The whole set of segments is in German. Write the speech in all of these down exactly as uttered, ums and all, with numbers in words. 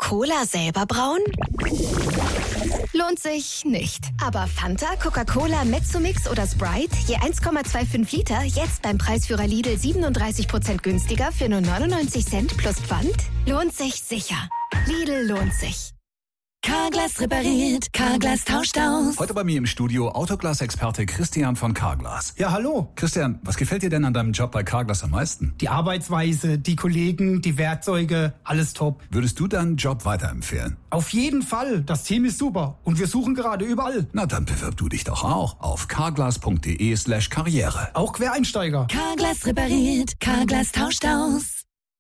Cola selber brauen? Lohnt sich nicht. Aber Fanta, Coca-Cola, Mezzomix oder Sprite, je eins Komma fünfundzwanzig Liter, jetzt beim Preisführer Lidl siebenunddreißig Prozent günstiger für nur neunundneunzig Cent plus Pfand? Lohnt sich sicher. Lidl lohnt sich. Carglass repariert, Carglass tauscht aus. Heute bei mir im Studio Autoglas-Experte Christian von Carglass. Ja, hallo. Christian, was gefällt dir denn an deinem Job bei Carglass am meisten? Die Arbeitsweise, die Kollegen, die Werkzeuge, alles top. Würdest du deinen Job weiterempfehlen? Auf jeden Fall. Das Team ist super. Und wir suchen gerade überall. Na, dann bewirb du dich doch auch auf carglass.de slash karriere. Auch Quereinsteiger. Carglass repariert, Carglass tauscht aus.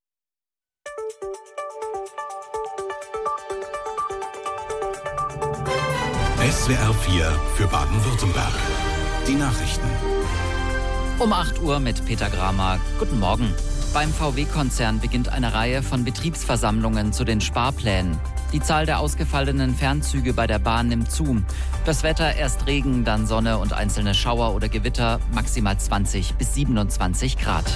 S W R vier für Baden-Württemberg. Die Nachrichten. Um acht Uhr mit Peter Gramer. Guten Morgen. Beim V W-Konzern beginnt eine Reihe von Betriebsversammlungen zu den Sparplänen. Die Zahl der ausgefallenen Fernzüge bei der Bahn nimmt zu. Das Wetter erst Regen, dann Sonne und einzelne Schauer oder Gewitter, maximal zwanzig bis siebenundzwanzig Grad.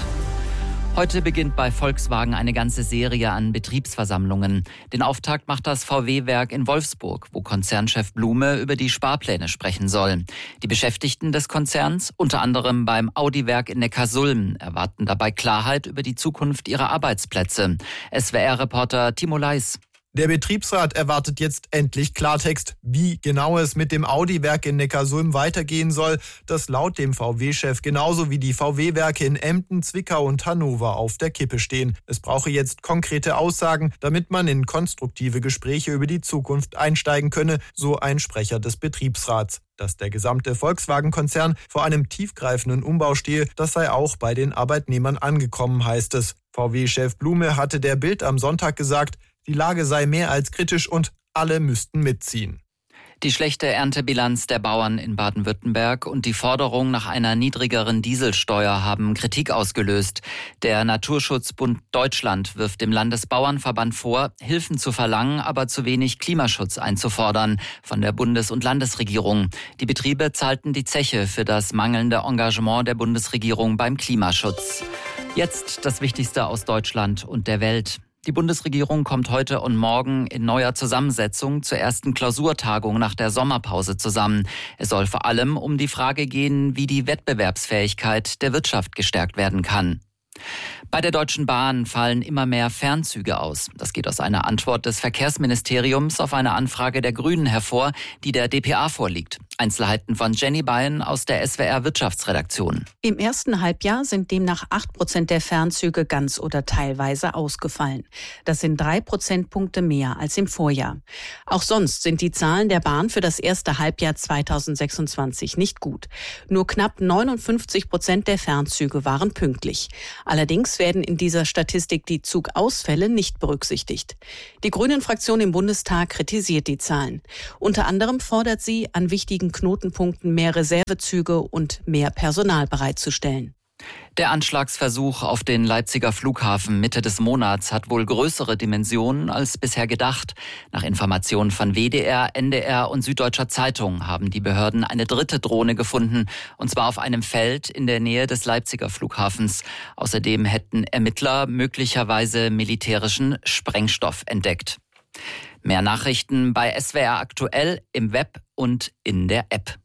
Heute beginnt bei Volkswagen eine ganze Serie an Betriebsversammlungen. Den Auftakt macht das V W-Werk in Wolfsburg, wo Konzernchef Blume über die Sparpläne sprechen soll. Die Beschäftigten des Konzerns, unter anderem beim Audi-Werk in Neckarsulm, erwarten dabei Klarheit über die Zukunft ihrer Arbeitsplätze. S W R-Reporter Timo Leis. Der Betriebsrat erwartet jetzt endlich Klartext, wie genau es mit dem Audi-Werk in Neckarsulm weitergehen soll, das laut dem V W-Chef genauso wie die V W-Werke in Emden, Zwickau und Hannover auf der Kippe stehen. Es brauche jetzt konkrete Aussagen, damit man in konstruktive Gespräche über die Zukunft einsteigen könne, so ein Sprecher des Betriebsrats. Dass der gesamte Volkswagen-Konzern vor einem tiefgreifenden Umbau stehe, das sei auch bei den Arbeitnehmern angekommen, heißt es. V W-Chef Blume hatte der Bild am Sonntag gesagt, die Lage sei mehr als kritisch und alle müssten mitziehen. Die schlechte Erntebilanz der Bauern in Baden-Württemberg und die Forderung nach einer niedrigeren Dieselsteuer haben Kritik ausgelöst. Der Naturschutzbund Deutschland wirft dem Landesbauernverband vor, Hilfen zu verlangen, aber zu wenig Klimaschutz einzufordern von der Bundes- und Landesregierung. Die Betriebe zahlten die Zeche für das mangelnde Engagement der Bundesregierung beim Klimaschutz. Jetzt das Wichtigste aus Deutschland und der Welt. Die Bundesregierung kommt heute und morgen in neuer Zusammensetzung zur ersten Klausurtagung nach der Sommerpause zusammen. Es soll vor allem um die Frage gehen, wie die Wettbewerbsfähigkeit der Wirtschaft gestärkt werden kann. Bei der Deutschen Bahn fallen immer mehr Fernzüge aus. Das geht aus einer Antwort des Verkehrsministeriums auf eine Anfrage der Grünen hervor, die der d p a vorliegt. Einzelheiten von Jenny Beyen aus der S W R Wirtschaftsredaktion. Im ersten Halbjahr sind demnach acht Prozent der Fernzüge ganz oder teilweise ausgefallen. Das sind drei Prozentpunkte mehr als im Vorjahr. Auch sonst sind die Zahlen der Bahn für das erste Halbjahr zweitausendsechsundzwanzig nicht gut. Nur knapp neunundfünfzig Prozent der Fernzüge waren pünktlich. Allerdings werden in dieser Statistik die Zugausfälle nicht berücksichtigt. Die Grünen-Fraktion im Bundestag kritisiert die Zahlen. Unter anderem fordert sie, an wichtigen Knotenpunkten mehr Reservezüge und mehr Personal bereitzustellen. Der Anschlagsversuch auf den Leipziger Flughafen Mitte des Monats hat wohl größere Dimensionen als bisher gedacht. Nach Informationen von W D R, N D R und Süddeutscher Zeitung haben die Behörden eine dritte Drohne gefunden, und zwar auf einem Feld in der Nähe des Leipziger Flughafens. Außerdem hätten Ermittler möglicherweise militärischen Sprengstoff entdeckt. Mehr Nachrichten bei S W R aktuell im Web und in der App.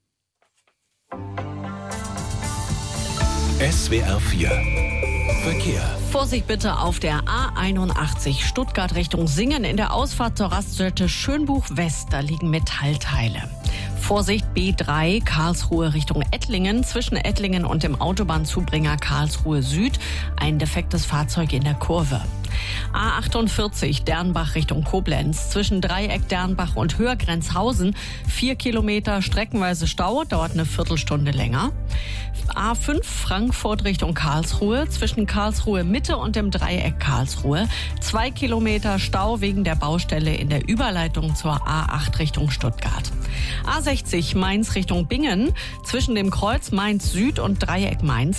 S W R vier Verkehr. Vorsicht bitte auf der A einundachtzig Stuttgart Richtung Singen in der Ausfahrt zur Raststätte Schönbuch West. Da liegen Metallteile. Vorsicht B drei Karlsruhe Richtung Ettlingen. Zwischen Ettlingen und dem Autobahnzubringer Karlsruhe Süd ein defektes Fahrzeug in der Kurve. A achtundvierzig Dernbach Richtung Koblenz. Zwischen Dreieck Dernbach und Höhergrenzhausen vier Kilometer streckenweise Stau, dauert eine Viertelstunde länger. A fünf Frankfurt Richtung Karlsruhe. Zwischen Karlsruhe Mitte und dem Dreieck Karlsruhe zwei Kilometer Stau wegen der Baustelle in der Überleitung zur A acht Richtung Stuttgart. A sechzig Mainz Richtung Bingen. Zwischen dem Kreuz Mainz Süd und Dreieck Mainz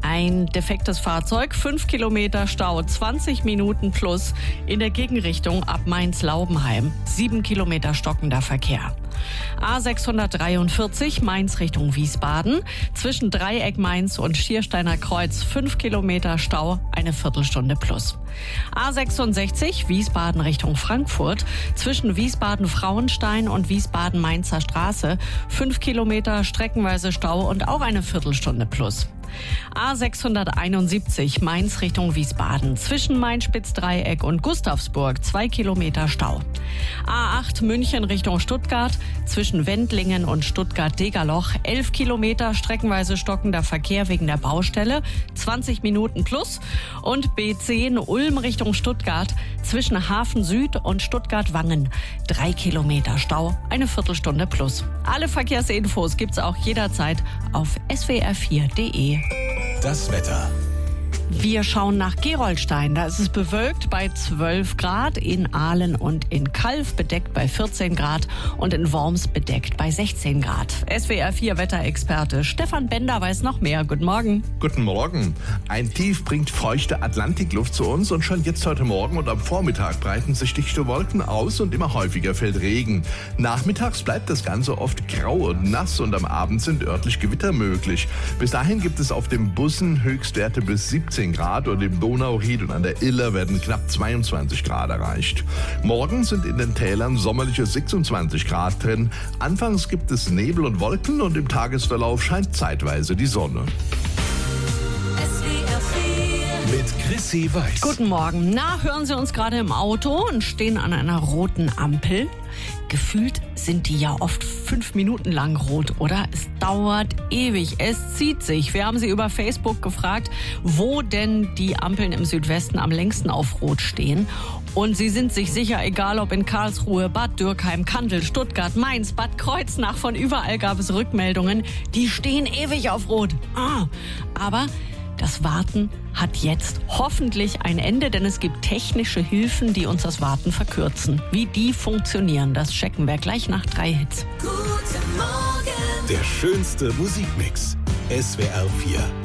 Ein defektes Fahrzeug, fünf Kilometer Stau, zwanzig Minuten plus in der Gegenrichtung ab Mainz-Laubenheim. sieben Kilometer stockender Verkehr. A sechshundertdreiundvierzig Mainz Richtung Wiesbaden. Zwischen Dreieck Mainz und Schiersteiner Kreuz fünf Kilometer Stau, eine Viertelstunde plus. A sechsundsechzig Wiesbaden Richtung Frankfurt. Zwischen Wiesbaden-Frauenstein und Wiesbaden-Mainzer Straße fünf Kilometer streckenweise Stau und auch eine Viertelstunde plus. A sechshunderteinundsiebzig Mainz Richtung Wiesbaden. Zwischen Main-Spitz-Dreieck und Gustavsburg zwei Kilometer Stau. A acht München Richtung Stuttgart. Zwischen Wendlingen und Stuttgart-Degerloch elf Kilometer streckenweise stockender Verkehr wegen der Baustelle. zwanzig Minuten plus. Und B zehn Ulm Richtung Stuttgart. Zwischen Hafen Süd und Stuttgart-Wangen drei Kilometer Stau, eine Viertelstunde plus. Alle Verkehrsinfos gibt's auch jederzeit auf s w r vier punkt d e. Das Wetter. Wir schauen nach Gerolstein. Da ist es bewölkt bei zwölf Grad, in Aalen und in Calw bedeckt bei vierzehn Grad und in Worms bedeckt bei sechzehn Grad. S W R vier Wetterexperte Stefan Bender weiß noch mehr. Guten Morgen. Guten Morgen. Ein Tief bringt feuchte Atlantikluft zu uns und schon jetzt heute Morgen und am Vormittag breiten sich dichte Wolken aus und immer häufiger fällt Regen. Nachmittags bleibt das Ganze oft grau und nass und am Abend sind örtlich Gewitter möglich. Bis dahin gibt es auf dem Bussen Höchstwerte bis siebzehn Grad und im Donauried und an der Iller werden knapp zweiundzwanzig Grad erreicht. Morgen sind in den Tälern sommerliche sechsundzwanzig Grad drin. Anfangs gibt es Nebel und Wolken und im Tagesverlauf scheint zeitweise die Sonne. Mit Chrissy Weiß. Guten Morgen. Na, hören Sie uns gerade im Auto und stehen an einer roten Ampel? Gefühlt sind die ja oft fünf Minuten lang rot, oder? Es dauert ewig, es zieht sich. Wir haben Sie über Facebook gefragt, wo denn die Ampeln im Südwesten am längsten auf Rot stehen. Und Sie sind sich sicher, egal ob in Karlsruhe, Bad Dürkheim, Kandel, Stuttgart, Mainz, Bad Kreuznach, von überall gab es Rückmeldungen, die stehen ewig auf Rot. Ah, aber das Warten hat jetzt hoffentlich ein Ende, denn es gibt technische Hilfen, die uns das Warten verkürzen. Wie die funktionieren, das checken wir gleich nach drei Hits. Guten Morgen. Der schönste Musikmix. S W R vier.